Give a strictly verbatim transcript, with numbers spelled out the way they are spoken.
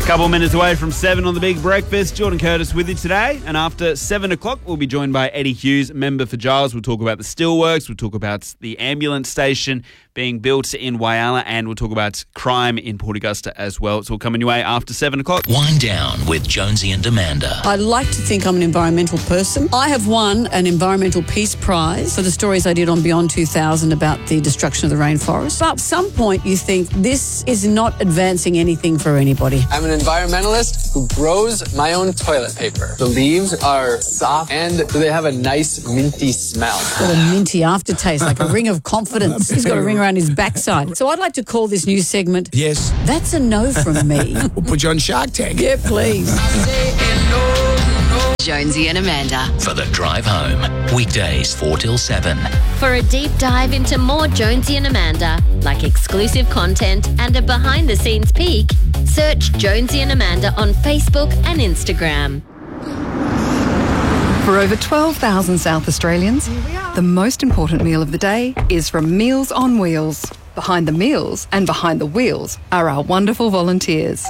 Couple minutes away from seven on the Big Breakfast. Jordan Curtis with you today. And after seven o'clock, we'll be joined by Eddie Hughes, member for Giles. We'll talk about the steelworks. We'll talk about the ambulance station being built in Whyalla. And we'll talk about crime in Port Augusta as well. It's all coming your way after seven o'clock. Wind down with Jonesy and Amanda. I like to think I'm an environmental person. I have won an Environmental Peace Prize for the stories I did on Beyond two thousand about the destruction of the rainforest. But at some point you think this is not advancing anything for anybody. I'm an environmentalist who grows my own toilet paper. The leaves are soft and they have a nice minty smell. Got a minty aftertaste, like a ring of confidence. He's got a ring around his backside. So I'd like to call this new segment, Yes. That's a No from Me. We'll put you on Shark Tank. Yeah, please. Jonesy and Amanda. For the drive home. Weekdays four till seven. For a deep dive into more Jonesy and Amanda, like exclusive content and a behind-the-scenes peek, search Jonesy and Amanda on Facebook and Instagram. For over twelve thousand South Australians, the most important meal of the day is from Meals on Wheels. Behind the meals and behind the wheels are our wonderful volunteers.